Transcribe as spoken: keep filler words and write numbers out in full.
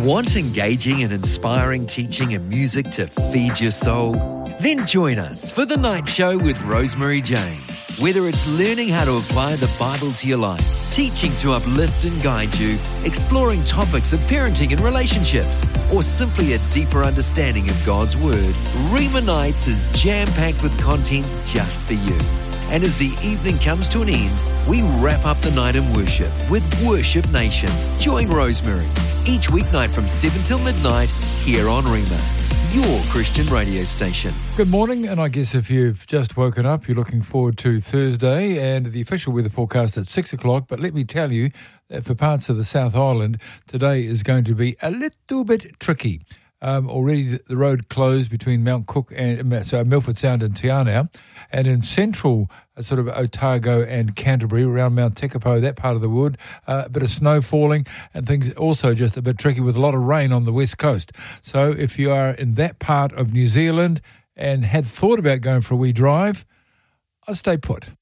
Want engaging and inspiring teaching and music to feed your soul? Then join us for The Night Show with Rosemary Jane. Whether it's learning how to apply the Bible to your life, teaching to uplift and guide you, exploring topics of parenting and relationships, or simply a deeper understanding of God's Word, Rhema Nights is jam-packed with content just for you. And as the evening comes to an end, we wrap up the night in worship with Worship Nation. Join Rosemary each weeknight from seven till midnight here on Rhema, your Christian radio station. Good morning, and I guess if you've just woken up, you're looking forward to Thursday and the official weather forecast at six o'clock. But let me tell you that for parts of the South Island, today is going to be a little bit tricky. Um, already the road closed between Mount Cook and so Milford Sound and Te Anau, and in central uh, sort of Otago and Canterbury around Mount Tekapo, that part of the wood, uh, a bit of snow falling and things also just a bit tricky with a lot of rain on the west coast. So if you are in that part of New Zealand and had thought about going for a wee drive, I'd stay put.